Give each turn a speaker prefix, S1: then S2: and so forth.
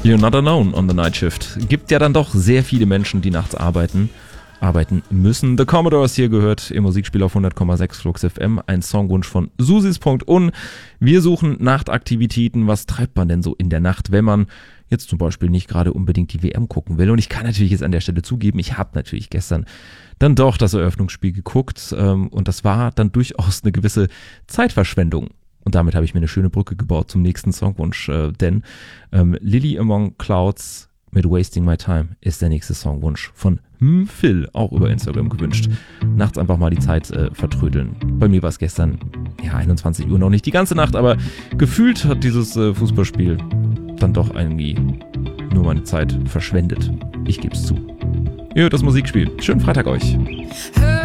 S1: You're not alone on the night shift. Gibt ja dann doch sehr viele Menschen, die nachts arbeiten müssen. The Commodores hier gehört im Musikspiel auf 100,6 Flux FM. Ein Songwunsch von Susis.un. Wir suchen Nachtaktivitäten. Was treibt man denn so in der Nacht, wenn man jetzt zum Beispiel nicht gerade unbedingt die WM gucken will? Und ich kann natürlich jetzt an der Stelle zugeben, ich habe natürlich gestern dann doch das Eröffnungsspiel geguckt und das war dann durchaus eine gewisse Zeitverschwendung. Und damit habe ich mir eine schöne Brücke gebaut zum nächsten Songwunsch, denn Lily Among Clouds mit Wasting My Time ist der nächste Songwunsch von Phil, auch über Instagram gewünscht. Nachts einfach mal die Zeit vertrödeln. Bei mir war es gestern, 21 Uhr, noch nicht die ganze Nacht, aber gefühlt hat dieses Fußballspiel dann doch irgendwie nur meine Zeit verschwendet. Ich gebe es zu. Ihr hört das Musikspiel. Schönen Freitag euch.